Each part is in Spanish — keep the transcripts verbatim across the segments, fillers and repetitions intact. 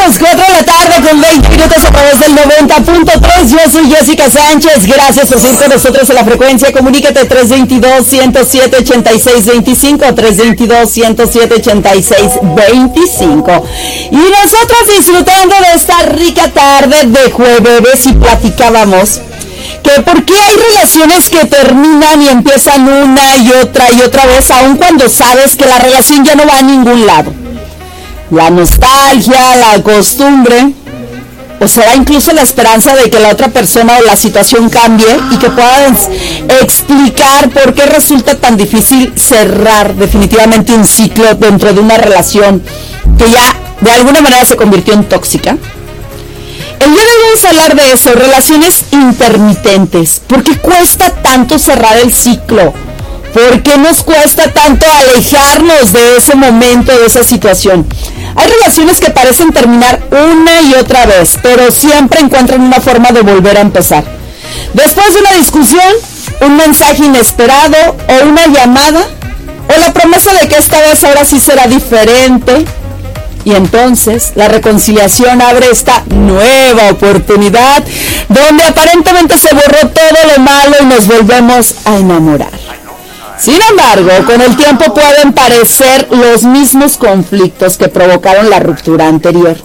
las cuatro de la tarde con veinte minutos a través del noventa punto tres. Yo soy Jessica Sánchez. Gracias por seguir con nosotros en la frecuencia. Comunícate tres dos dos, uno cero siete, ocho seis dos cinco, tres dos dos, uno cero siete, ocho seis dos cinco. Y nosotros disfrutando de esta rica tarde de jueves y platicábamos que por qué hay relaciones que terminan y empiezan una y otra y otra vez, aun cuando sabes que la relación ya no va a ningún lado. La nostalgia, la costumbre, o será incluso la esperanza de que la otra persona o la situación cambie y que puedas explicar por qué resulta tan difícil cerrar definitivamente un ciclo dentro de una relación que ya de alguna manera se convirtió en tóxica. El día de hoy vamos a hablar de eso, relaciones intermitentes. ¿Por qué cuesta tanto cerrar el ciclo? ¿Por qué nos cuesta tanto alejarnos de ese momento, de esa situación? Hay relaciones que parecen terminar una y otra vez, pero siempre encuentran una forma de volver a empezar. Después de una discusión, un mensaje inesperado o una llamada, o la promesa de que esta vez ahora sí será diferente. Y entonces la reconciliación abre esta nueva oportunidad donde aparentemente se borró todo lo malo y nos volvemos a enamorar. Sin embargo, con el tiempo pueden parecer los mismos conflictos que provocaron la ruptura anterior.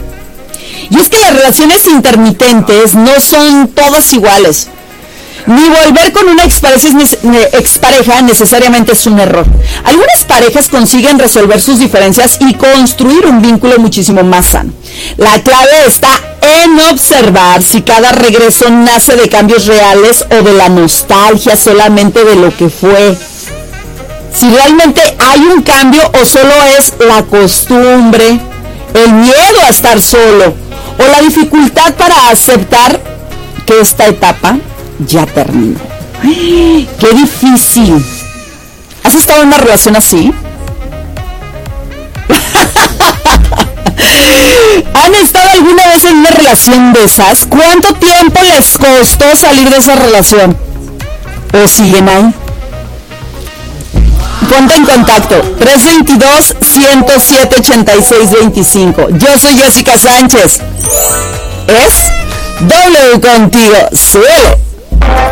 Y es que las relaciones intermitentes no son todas iguales. Ni volver con una expareja necesariamente es un error. Algunas parejas consiguen resolver sus diferencias y construir un vínculo muchísimo más sano. La clave está en observar si cada regreso nace de cambios reales o de la nostalgia solamente de lo que fue. Si realmente hay un cambio o solo es la costumbre, el miedo a estar solo o la dificultad para aceptar que esta etapa ya terminó. ¡Ay, qué difícil! ¿Has estado en una relación así? ¿Han estado alguna vez en una relación de esas? ¿Cuánto tiempo les costó salir de esa relación? ¿O siguen ahí? Ponte en contacto, tres dos dos, uno cero siete, ocho seis dos cinco. Yo soy Jessica Sánchez. Es W contigo. ¡Suelo!